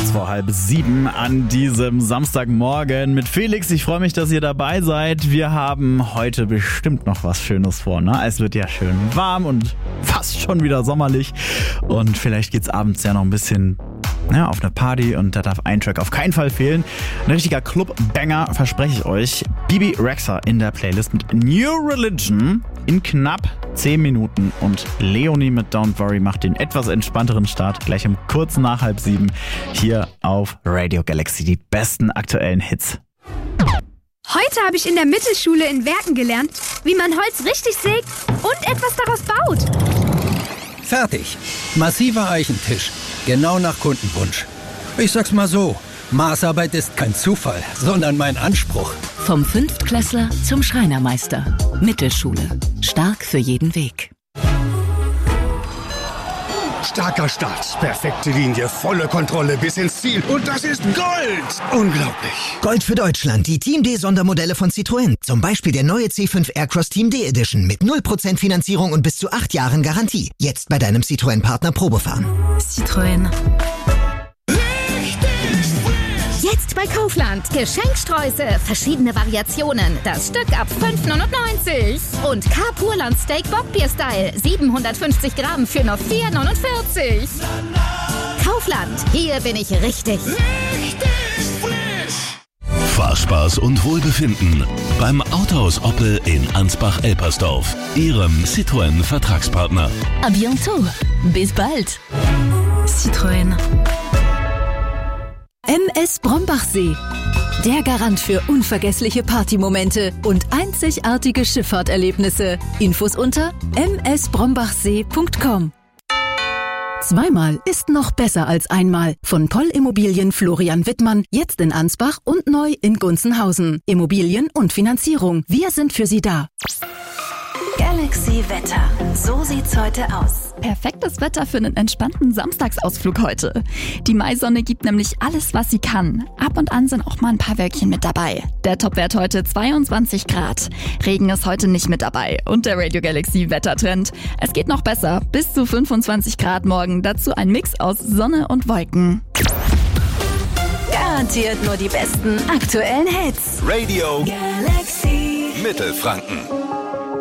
Kurz vor 6:30 an diesem Samstagmorgen mit Felix. Ich freue mich, dass ihr dabei seid. Wir haben heute bestimmt noch was Schönes vor, ne? Es wird ja schön warm und fast schon wieder sommerlich. Und vielleicht geht's abends ja noch ein bisschen auf eine Party und da darf ein Track auf keinen Fall fehlen. Ein richtiger Club-Banger, verspreche ich euch. Bibi Rexha in der Playlist mit New Religion in knapp 10 Minuten und Leonie mit Don't Worry macht den etwas entspannteren Start gleich um kurz nach 6:30 hier auf Radio Galaxy. Die besten aktuellen Hits. Heute habe ich in der Mittelschule in Werken gelernt, wie man Holz richtig sägt und etwas daraus baut. Fertig. Massiver Eichentisch. Genau nach Kundenwunsch. Ich sag's mal so, Maßarbeit ist kein Zufall, sondern mein Anspruch. Vom Fünftklässler zum Schreinermeister. Mittelschule. Stark für jeden Weg. Starker Start, perfekte Linie, volle Kontrolle bis ins Ziel. Und das ist Gold! Unglaublich. Gold für Deutschland, die Team D Sondermodelle von Citroën. Zum Beispiel der neue C5 Aircross Team D Edition mit 0% Finanzierung und bis zu 8 Jahren Garantie. Jetzt bei deinem Citroën-Partner Probefahren. Citroën. Jetzt bei Kaufland. Geschenksträuße, verschiedene Variationen. Das Stück ab 5,99. Und Carpurland Steak Bockbier-Style. 750 Gramm für nur 4,49. Kaufland. Hier bin ich richtig. Fahrspaß und Wohlbefinden beim Autohaus Oppel in Ansbach-Elpersdorf. Ihrem Citroën-Vertragspartner. À bientôt. Bis bald. Citroën. MS Brombachsee. Der Garant für unvergessliche Partymomente und einzigartige Schifffahrterlebnisse. Infos unter msbrombachsee.com. Zweimal ist noch besser als einmal. Von Poll Immobilien Florian Wittmann, jetzt in Ansbach und neu in Gunzenhausen. Immobilien und Finanzierung. Wir sind für Sie da. Galaxy Wetter. So sieht's heute aus. Perfektes Wetter für einen entspannten Samstagsausflug heute. Die Maisonne gibt nämlich alles, was sie kann. Ab und an sind auch mal ein paar Wölkchen mit dabei. Der Topwert heute 22 Grad. Regen ist heute nicht mit dabei. Und der Radio Galaxy Wettertrend. Es geht noch besser. Bis zu 25 Grad morgen. Dazu ein Mix aus Sonne und Wolken. Garantiert nur die besten aktuellen Hits. Radio Galaxy Mittelfranken.